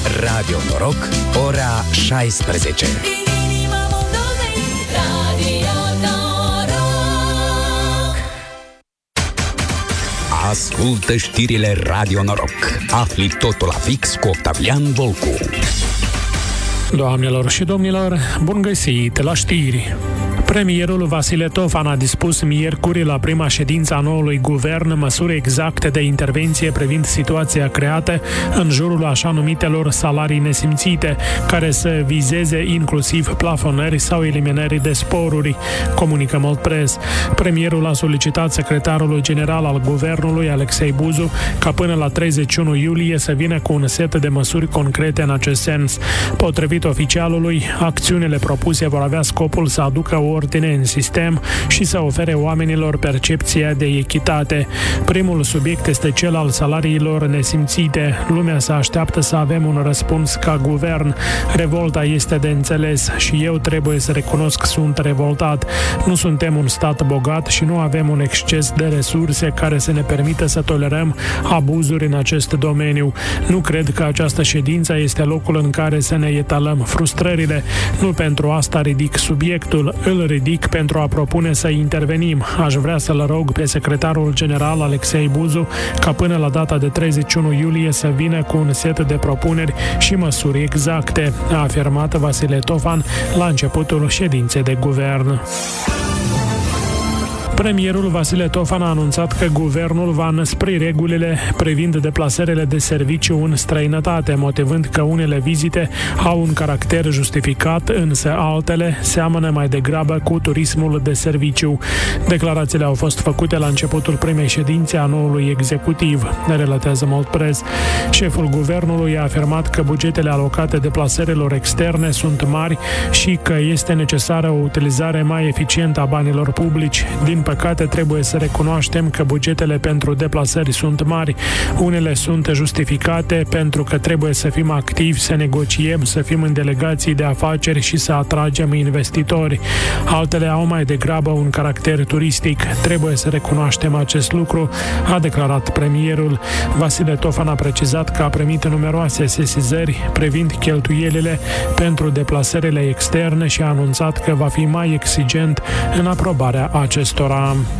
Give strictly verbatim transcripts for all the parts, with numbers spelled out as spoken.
Radio Noroc, ora șaisprezece. Ascultă știrile Radio Noroc. Afli totul la fix cu Octavian Volcu. Doamnelor și domnilor, bun găsit la știri! Premierul Vasile Tofan a dispus miercuri la prima ședință a noului guvern măsuri exacte de intervenție privind situația creată în jurul așa numitelor salarii nesimțite, care să vizeze inclusiv plafonări sau eliminări de sporuri, comunică Moldpress. Premierul a solicitat secretarului general al guvernului, Alexei Buzu, ca până la treizeci și unu iulie să vină cu un set de măsuri concrete în acest sens. Potrivit oficialului, acțiunile propuse vor avea scopul să aducă o ordine în sistem și să ofere oamenilor percepția de echitate. Primul subiect este cel al salariilor nesimțite. Lumea se așteaptă să avem un răspuns ca guvern. Revolta este de înțeles și eu trebuie să recunosc, sunt revoltat. Nu suntem un stat bogat și nu avem un exces de resurse care să ne permită să tolerăm abuzuri în acest domeniu. Nu cred că această ședință este locul în care să ne etalăm frustrările. Nu pentru asta ridic subiectul, îl ridic pentru a propune să intervenim. Aș vrea să-l rog pe secretarul general Alexei Buzu ca până la data de treizeci și unu iulie să vină cu un set de propuneri și măsuri exacte, a afirmat Vasile Tofan la începutul ședinței de guvern. Premierul Vasile Tofan a anunțat că guvernul va înăspri regulile privind deplasările de serviciu în străinătate, motivând că unele vizite au un caracter justificat, însă altele seamănă mai degrabă cu turismul de serviciu. Declarațiile au fost făcute la începutul primei ședințe a noului executiv, relatează Moldpress. Șeful guvernului a afirmat că bugetele alocate deplasărilor externe sunt mari și că este necesară o utilizare mai eficientă a banilor publici. Din păcate, trebuie să recunoaștem că bugetele pentru deplasări sunt mari. Unele sunt justificate pentru că trebuie să fim activi, să negociem, să fim în delegații de afaceri și să atragem investitori. Altele au mai degrabă un caracter turistic. Trebuie să recunoaștem acest lucru, a declarat premierul. Vasile Tofan a precizat că a primit numeroase sesizări privind cheltuielile pentru deplasările externe și a anunțat că va fi mai exigent în aprobarea acestora.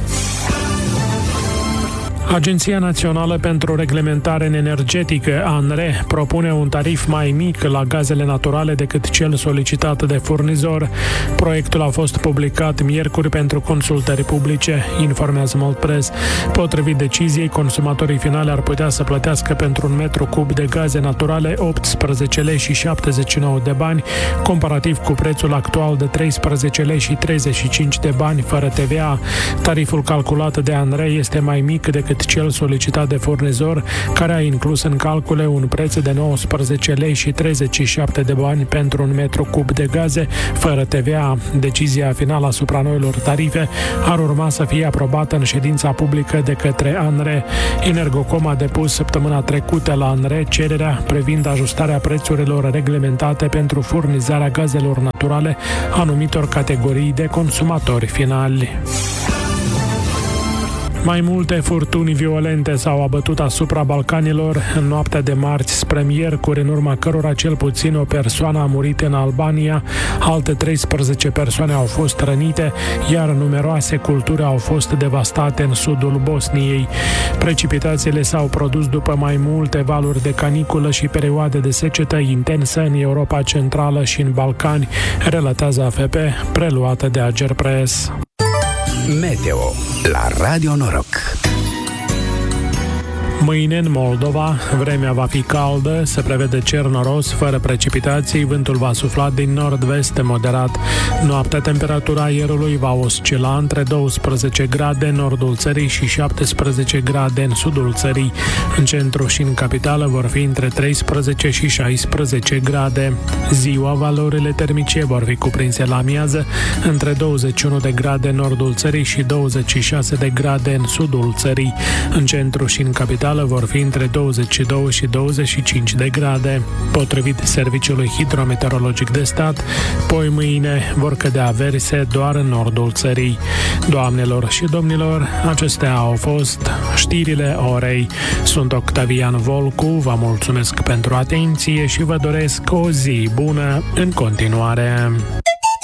Agenția Națională pentru Reglementare Energetică, ANRE, propune un tarif mai mic la gazele naturale decât cel solicitat de furnizor. Proiectul a fost publicat miercuri pentru consultări publice, informează Moldpress. Potrivit deciziei, consumatorii finale ar putea să plătească pentru un metru cub de gaze naturale optsprezece lei și șaptezeci și nouă de bani, comparativ cu prețul actual de treisprezece lei și treizeci și cinci de bani fără T V A. Tariful calculat de ANRE este mai mic decât cel solicitat de furnizor, care a inclus în calcule un preț de nouăsprezece lei și treizeci și șapte de bani pentru un metru cub de gaze, fără T V A. Decizia finală asupra noilor tarife ar urma să fie aprobată în ședința publică de către ANRE. Energocom a depus săptămâna trecută la ANRE cererea privind ajustarea prețurilor reglementate pentru furnizarea gazelor naturale anumitor categorii de consumatori finali. Mai multe furtuni violente s-au abătut asupra Balcanilor în noaptea de marți spre miercuri, în urma cărora cel puțin o persoană a murit în Albania, alte treisprezece persoane au fost rănite, iar numeroase culturi au fost devastate în sudul Bosniei. Precipitațiile s-au produs după mai multe valuri de caniculă și perioade de secetă intensă în Europa Centrală și în Balcani, relatează A F P, preluată de Agerpres. Meteo la Radio Noroc. Mâine în Moldova, vremea va fi caldă, se prevede cer noros, fără precipitații, vântul va sufla din nord-vest moderat. Noaptea, temperatura aerului va oscila între douăsprezece grade în nordul țării și șaptesprezece grade în sudul țării. În centru și în capitală vor fi între treisprezece și șaisprezece grade. Ziua, valorile termice vor fi cuprinse la amiază între douăzeci și unu de grade în nordul țării și douăzeci și șase de grade în sudul țării. În centru și în capitală capitală vor fi între douăzeci și doi și douăzeci și cinci de grade. Potrivit Serviciului Hidrometeorologic de Stat, poi mâine vor cădea averse doar în nordul țării. Doamnelor și domnilor, acestea au fost știrile orei. Sunt Octavian Volcu, vă mulțumesc pentru atenție și vă doresc o zi bună în continuare.